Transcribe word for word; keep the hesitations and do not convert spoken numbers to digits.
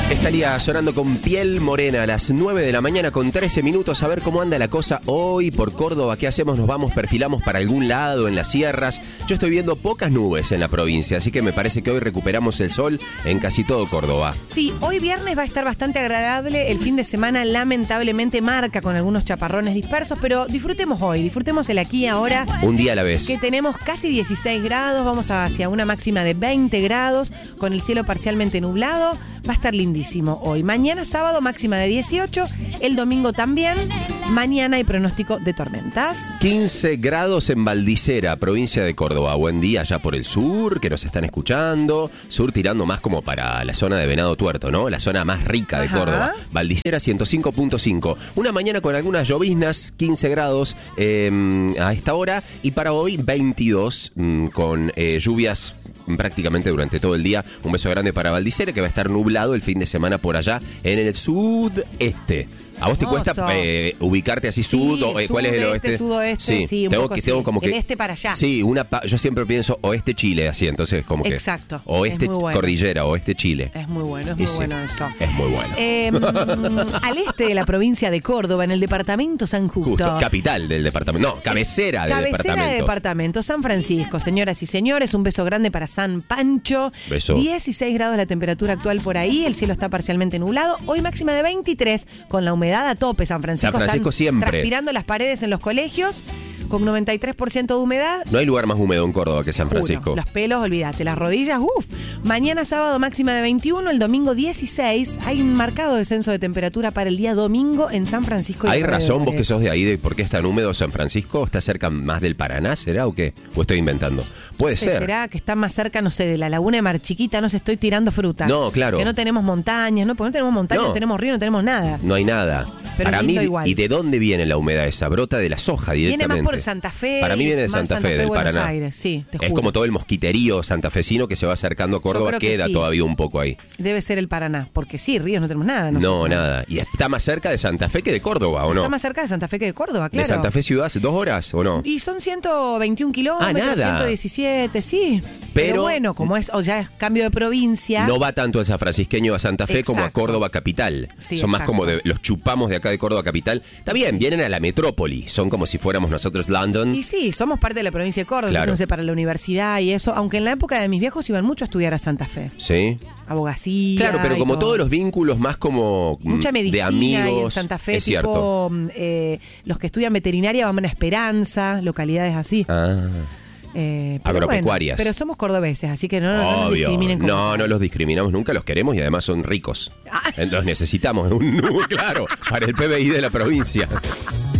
Estaría sonando con Piel Morena a las nueve de la mañana con trece minutos. A ver cómo anda la cosa hoy por Córdoba. ¿Qué hacemos? ¿Nos vamos, perfilamos para algún lado en las sierras? Yo estoy viendo pocas nubes en la provincia, así que me parece que hoy recuperamos el sol en casi todo Córdoba. Sí, hoy viernes va a estar bastante agradable. El fin de semana lamentablemente marca con algunos chaparrones dispersos, pero disfrutemos hoy, disfrutemos el aquí y ahora. Un día a la vez. Que tenemos casi dieciséis grados, vamos hacia una máxima de veinte grados, con el cielo parcialmente nublado. Va a estar lindísimo hoy. Mañana sábado máxima de dieciocho, el domingo también. Mañana hay pronóstico de tormentas. quince grados en Valdicera, provincia de Córdoba. Buen día allá por el sur, que nos están escuchando. Sur tirando más como para la zona de Venado Tuerto, ¿no? La zona más rica de Ajá. Córdoba. Valdicera ciento cinco punto cinco. Una mañana con algunas lloviznas, quince grados eh, a esta hora. Y para hoy veintidós mm, con eh, lluvias prácticamente durante todo el día. Un beso grande para Valdicera, que va a estar nublado el fin de semana por allá en el sudeste. ¿A vos te Hermoso. cuesta eh, ubicarte así sud? Sí, o, eh, ¿Cuál es el oeste? Sudoeste, sí, sí, un tengo poco que, tengo sí. como que, el este para allá. Sí, una pa- yo siempre pienso oeste Chile, así, entonces como que... Exacto. Oeste bueno. Cordillera, oeste Chile. Es muy bueno, es muy sí, bueno eso. Es muy bueno. Eh, al este de la provincia de Córdoba, en el departamento San Justo. Justo, capital del departamento. No, cabecera del cabecera departamento. Cabecera de departamento, San Francisco. Señoras y señores, un beso grande para San Pancho. Beso. dieciséis grados la temperatura actual por ahí, el cielo está parcialmente nublado. Hoy máxima de veintitrés, con la humedad a tope. San Francisco, San Francisco están siempre transpirando las paredes en los colegios, con noventa y tres por ciento de humedad. No hay lugar más húmedo en Córdoba que San Francisco. Juro, los pelos, olvídate, las rodillas, uff. Mañana sábado máxima de veintiuno, el domingo dieciséis. Hay un marcado descenso de temperatura para el día domingo en San Francisco. ¿Hay razón vos que sos de ahí de por qué es tan húmedo San Francisco? ¿Está cerca más del Paraná, será o qué? ¿O estoy inventando? Puede no sé, ser. ¿Será que está más cerca, no sé, de la laguna de Mar Chiquita? No sé, estoy tirando fruta. No, claro. Que no tenemos montañas, ¿no? Porque no tenemos montañas, no, no tenemos río, no tenemos nada. No hay nada. Pero para mí, igual. ¿y de dónde viene la humedad esa? Brota de la soja directamente. Viene más por Santa Fe. Para mí viene de Santa, Santa Fe, Fe, del Buenos Paraná. Aires, sí, te es juro. como todo el mosquiterío santafesino que se va acercando a Córdoba, queda sí. todavía un poco ahí. Debe ser el Paraná, porque sí, ríos no tenemos nada. No, nada. Y está más cerca de Santa Fe que de Córdoba, ¿o no? Está más cerca de Santa Fe que de Córdoba, claro. ¿De Santa Fe ciudad dos horas o no? Y son ciento veintiún kilómetros, ah, nada. ciento diecisiete, sí. Pero, Pero bueno, como es o ya es cambio de provincia. No va tanto el sanfrancisqueño a Santa Fe exacto. como a Córdoba capital. Sí, son exacto. más como de los chupamos de acá de Córdoba capital. Está bien, vienen a la metrópoli. Son como si fuéramos nosotros London. Y sí, somos parte de la provincia de Córdoba, claro. entonces para la universidad y eso. Aunque en la época de mis viejos iban mucho a estudiar a Santa Fe. Sí. Abogacía. Claro, pero como todo. todos los vínculos más como mucha medicina de amigos. Y en Santa Fe, es tipo, cierto. Eh, los que estudian veterinaria van a Esperanza, localidades así. Ah. Eh, pero agropecuarias. Bueno, pero somos cordobeses, así que no, no, no nos Obvio. discriminen. Como no, tal. no los discriminamos nunca, los queremos y además son ricos. Ah. Los necesitamos, un, claro, para el P B I de la provincia.